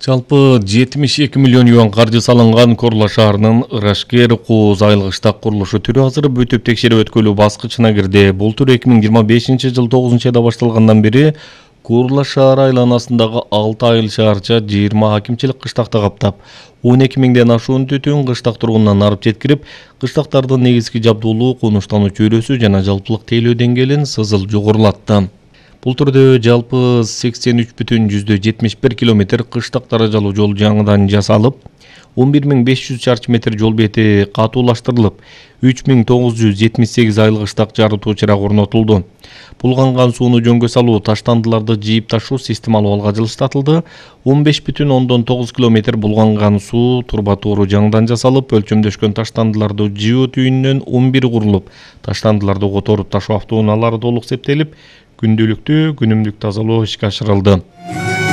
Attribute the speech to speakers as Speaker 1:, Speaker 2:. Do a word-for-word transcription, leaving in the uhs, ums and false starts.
Speaker 1: Жалпы жетимиш эки миллион юан каржы салынган Корла шаарынын Ырашкер Кооз айылгы штаб курулушу түрү азыр бүтүп текшерип өткөлүү баскычына кирди. Бул түр эки миң жыйырма бешинчи жыл тогузунчу айда башталгандан бери Корла шаары айланасындагы алты айыл шаарча жыйырма акимчилик кыштакты каптап, он эки миңден ашуун түтүн кыштак тургунунан арып жеткирип, кыштактардын негизги жабдуулуу, конуштануучу өрөөсү жана жалпылык тейлөө деңгээлин сызыл жогорулатты. Бул түрдө жалпы сексен үч бүтүн жүздө жетимиш бир километр кыштак даражалуу жол жаңыдан жасалып, он бир миң беш жүз чарчы метр жол бети катуулаштырылып, үч миң тогуз жүз жетимиш сегиз айыл кыштак жарытуу чырак орнотулду. Булганган сууну жөнгө салуу, таштандыларды жийип ташуу системалуу алга жылыштатылды. он беш бүтүн ондон тогуз километр булганган суу турба тоору жаңыдан жасалып, өлчөмдөшкөн таштандыларды жыуу түйүнүнөн он бир курулуп, таштандыларды которуп ташуу автоунаалары толук септелип, күндүлүктүү күнүмдүк тазалоо ишке ашырылды.